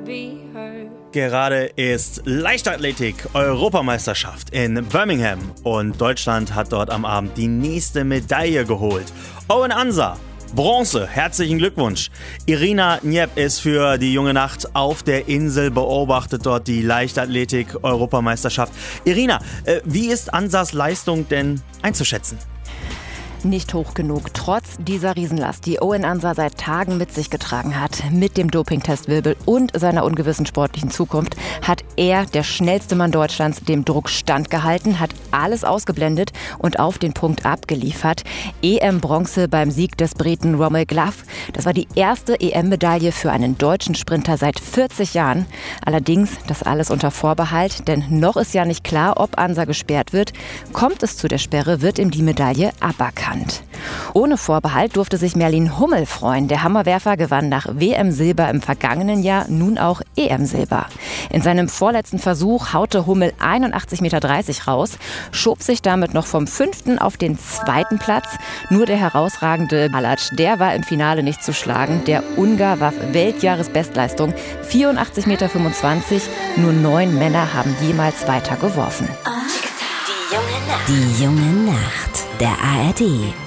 be heard. Gerade ist Leichtathletik-Europameisterschaft in Birmingham und Deutschland hat dort am Abend die nächste Medaille geholt. Owen Ansa, Bronze, herzlichen Glückwunsch. Irina Njep ist für die junge Nacht auf der Insel, beobachtet dort die Leichtathletik-Europameisterschaft. Irina, wie ist Ansas Leistung denn einzuschätzen? Nicht hoch genug, trotz dieser Riesenlast, die Owen Ansa seit Tagen mit sich getragen hat. Mit dem Dopingtestwirbel und seiner ungewissen sportlichen Zukunft hat er, der schnellste Mann Deutschlands, dem Druck standgehalten, hat alles ausgeblendet und auf den Punkt abgeliefert. EM-Bronze beim Sieg des Briten Rommel Glove. Das war die erste EM-Medaille für einen deutschen Sprinter seit 40 Jahren. Allerdings das alles unter Vorbehalt, denn noch ist ja nicht klar, ob Ansa gesperrt wird. Kommt es zu der Sperre, wird ihm die Medaille aberkannt. Ohne Vorbehalt durfte sich Merlin Hummel freuen. Der Hammerwerfer gewann nach WM-Silber im vergangenen Jahr nun auch EM-Silber. In seinem vorletzten Versuch haute Hummel 81,30 Meter raus, schob sich damit noch vom 5. auf den 2. Platz. Nur der herausragende Balac, der war im Finale nicht zu schlagen. Der Ungar warf Weltjahresbestleistung 84,25 Meter. Nur 9 Männer haben jemals weiter geworfen. Die junge Nacht. Die junge Nacht der ARD.